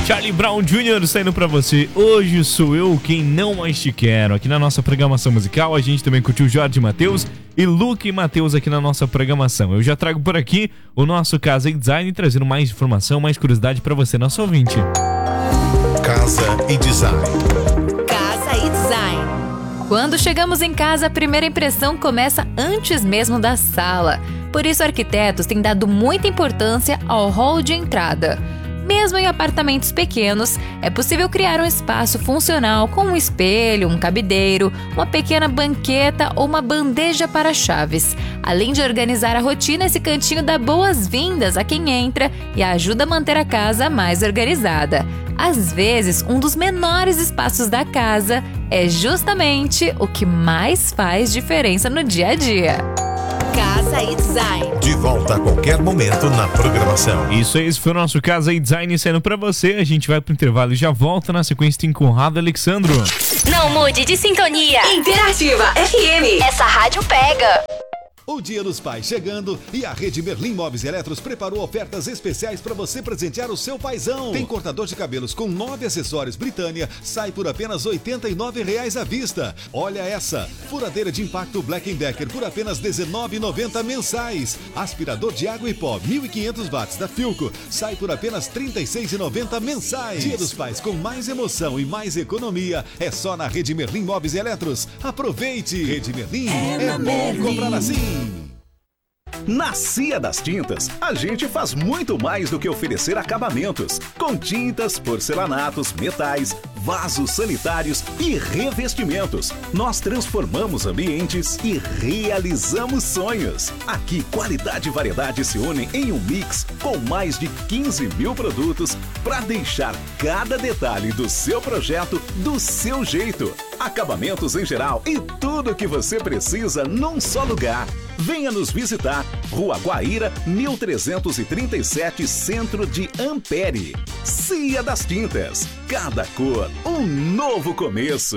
Charlie Brown Jr. saindo pra você. Hoje sou eu quem não mais te quero. Aqui na nossa programação musical, a gente também curtiu Jorge Mateus e Luke e Mateus aqui na nossa programação. Eu já trago por aqui o nosso Casa e Design, trazendo mais informação, mais curiosidade pra você, nosso ouvinte. Casa e Design. Casa e Design. Quando chegamos em casa, a primeira impressão começa antes mesmo da sala. Por isso, arquitetos têm dado muita importância ao hall de entrada. Mesmo em apartamentos pequenos, é possível criar um espaço funcional com um espelho, um cabideiro, uma pequena banqueta ou uma bandeja para chaves. Além de organizar a rotina, esse cantinho dá boas-vindas a quem entra e ajuda a manter a casa mais organizada. Às vezes, um dos menores espaços da casa é justamente o que mais faz diferença no dia a dia. Casa e Design. De volta a qualquer momento na programação. Isso aí, esse foi o nosso Casa e Design saindo pra você. A gente vai pro intervalo e já volta. Na sequência tem Conrado Alexandro. Não mude de sintonia. Interativa FM. Essa rádio pega. O Dia dos Pais chegando e a Rede Merlin Móveis e Eletros preparou ofertas especiais para você presentear o seu paizão. Tem cortador de cabelos com 9 acessórios Britânia, sai por apenas R$ 89,00 à vista. Olha essa, furadeira de impacto Black & Decker por apenas R$ 19,90 mensais. Aspirador de água e pó 1.500 watts da Philco, sai por apenas R$ 36,90 mensais. Dia dos Pais com mais emoção e mais economia é só na Rede Merlin Móveis e Eletros. Aproveite! Rede Merlin é bom comprar assim. Na Cia das Tintas, a gente faz muito mais do que oferecer acabamentos. Com tintas, porcelanatos, metais, vasos sanitários e revestimentos. Nós transformamos ambientes e realizamos sonhos. Aqui, qualidade e variedade se unem em um mix com mais de 15 mil produtos para deixar cada detalhe do seu projeto do seu jeito. Acabamentos em geral e tudo o que você precisa num só lugar. Venha nos visitar. Rua Guaíra, 1337, Centro de Ampere. Cia das Tintas. Cada cor, um novo começo.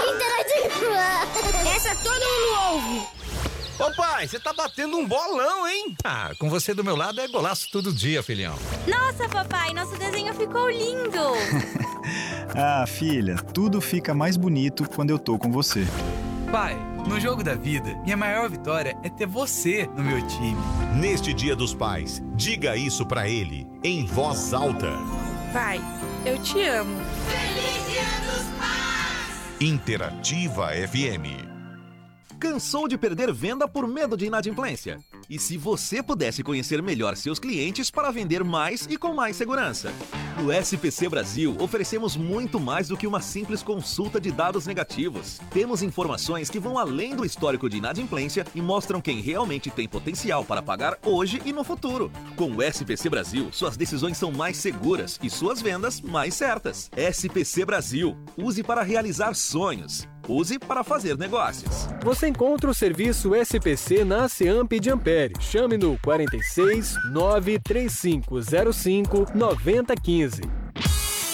Essa todo mundo ouve. Ô pai, você tá batendo um bolão, hein? Ah, com você do meu lado é golaço todo dia, filhão. Nossa, papai, nosso desenho ficou lindo. Ah, filha, tudo fica mais bonito quando eu tô com você. Pai, no jogo da vida, minha maior vitória é ter você no meu time. Neste Dia dos Pais, diga isso pra ele, em voz alta. Pai, eu te amo. Feliz Dia dos Pais! Interativa FM. Cansou de perder venda por medo de inadimplência? E se você pudesse conhecer melhor seus clientes para vender mais e com mais segurança? No SPC Brasil, oferecemos muito mais do que uma simples consulta de dados negativos. Temos informações que vão além do histórico de inadimplência e mostram quem realmente tem potencial para pagar hoje e no futuro. Com o SPC Brasil, suas decisões são mais seguras e suas vendas mais certas. SPC Brasil. Use para realizar sonhos. Use para fazer negócios. Você encontra o serviço SPC na CEAMP de Ampere. Chame no 46 93505 9015.